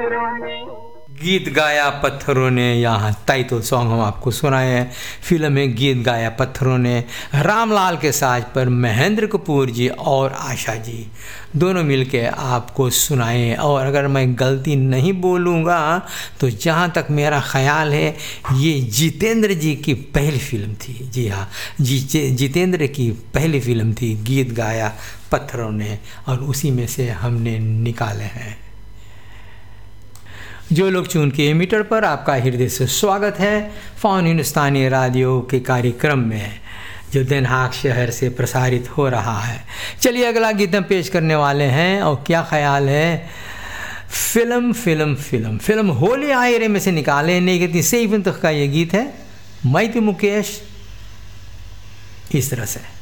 गीत गाया पत्थरों ने, यहाँ टाइटल सॉन्ग हम आपको सुनाए हैं। फिल्म है गीत गाया पत्थरों ने, रामलाल के साज पर महेंद्र कपूर जी और आशा जी दोनों मिलके आपको सुनाए। और अगर मैं गलती नहीं बोलूँगा तो जहाँ तक मेरा ख्याल है ये जितेंद्र जी की पहली फिल्म थी। जी हाँ, जितेंद्र की पहली फिल्म थी गीत गाया पत्थरों ने, और उसी में से हमने निकाले हैं। जो लोग चुन के मीटर पर, आपका हृदय से स्वागत है फ़ोन हिंदुस्तानी रेडियो के कार्यक्रम में जो den Haag शहर से प्रसारित हो रहा है। चलिए अगला गीत हम पेश करने वाले हैं, और क्या ख्याल है, फिल्म होली आयरे में से निकाले नहीं कहती सही फिल्म तक का ये गीत है। मैं तो मुकेश इस तरह से